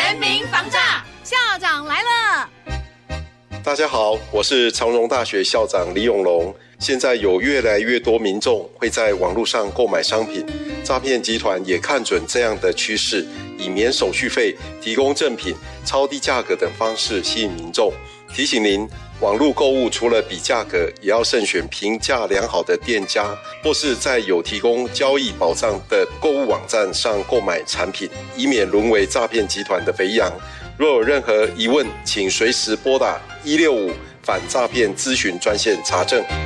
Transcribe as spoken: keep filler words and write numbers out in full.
全民防诈， 校长来了。 大家好，我是长荣大学校长李永龙。现在有越来越多民众会在网络上购买商品，诈骗集团也看准这样的趋势，以免手续费、提供赠品、超低价格等方式吸引民众。提醒您，网络购物除了比价格，也要慎选评价良好的店家，或是在有提供交易保障的购物网站上购买产品，以免沦为诈骗集团的肥羊。若有任何疑问，请随时拨打一六五反诈骗咨询专线查证。